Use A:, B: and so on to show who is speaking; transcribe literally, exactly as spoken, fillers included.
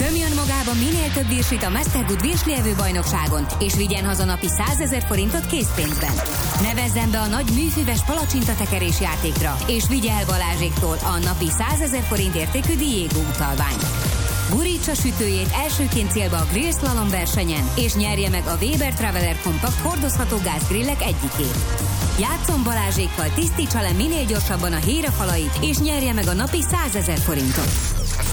A: Nyomjon magába minél több virsit a Mastergood virslievő bajnokságon, és vigyen haza napi százezer forintot készpénzben. Nevezzen be a nagy műfüves palacsintatekerés játékra, és vigye el Balázséktól a napi százezer forint értékű Diego utalványt. Gurítsa sütőjét elsőként célba a Grill Slalom versenyen, és nyerje meg a Weber Traveler Compact hordozható gázgrillek egyikét. Játszon Balázsékkal, tisztítsa le minél gyorsabban a hírefalait, és nyerje meg a napi százezer forintot.